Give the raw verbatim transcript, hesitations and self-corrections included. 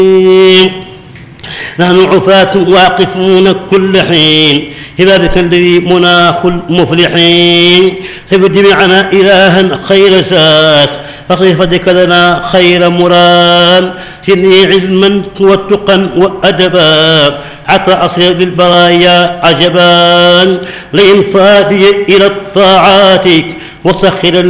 نحن عفاة واقفون كل حين هبابك الذي مناخ المفلحين خذ جميعنا إلها خير ذات فاقضي فضلك لنا خير مراد زدني علما واتقا وأدبا حتى أصير بالبرايا عجبا لإنفاذي إلى الطاعات وسخر